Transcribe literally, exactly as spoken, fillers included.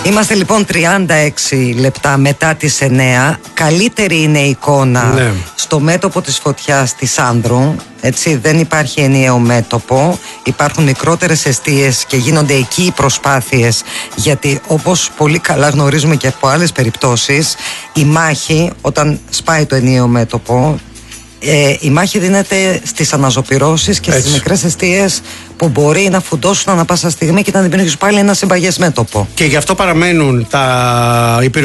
Είμαστε λοιπόν τριάντα έξι λεπτά μετά τις εννέα. Καλύτερη είναι η εικόνα, ναι, στο μέτωπο της φωτιάς της Άνδρου. Έτσι, δεν υπάρχει ενιαίο μέτωπο. Υπάρχουν μικρότερες εστίες και γίνονται εκεί οι προσπάθειες. Γιατί όπως πολύ καλά γνωρίζουμε και από άλλες περιπτώσεις, η μάχη όταν σπάει το ενιαίο μέτωπο, Ε, η μάχη δίνεται στις αναζωπυρώσεις και, έτσι, στις μικρές εστίες που μπορεί να φουντώσουν ανά πάσα στιγμή και να δημιουργήσουν πάλι ένα συμπαγές μέτωπο. Και γι' αυτό παραμένουν τα